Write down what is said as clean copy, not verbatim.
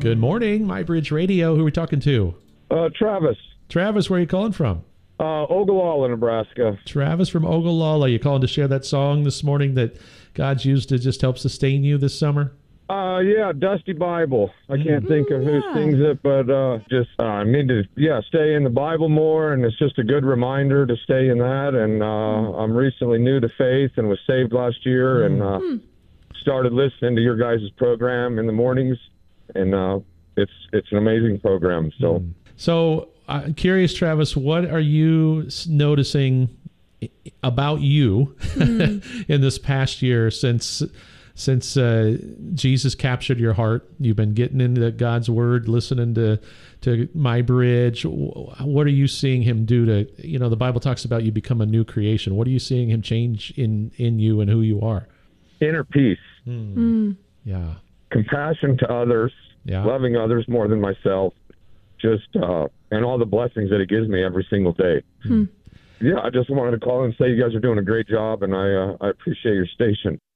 Good morning, MyBridge Radio. Who are we talking to? Travis. Travis, where are you calling from? Ogallala, Nebraska. Travis from Ogallala. You calling to share that song this morning that God's used to just help sustain you this summer? Yeah, Dusty Bible. I can't think of who sings it, but I need to stay in the Bible more, and it's just a good reminder to stay in that. And I'm recently new to faith and was saved last year, and started listening to your guys' program in the mornings, and it's an amazing program. So I'm curious, Travis, what are you noticing about you in this past year since Jesus captured your heart? You've been getting into God's Word, listening to MyBridge. What are you seeing Him do to, the Bible talks about you become a new creation. What are you seeing Him change in you and who you are? Inner peace. Yeah. Compassion to others. Yeah. Loving others more than myself. Just, and all the blessings that He gives me every single day. Yeah, I just wanted to call and say you guys are doing a great job, and I appreciate your station.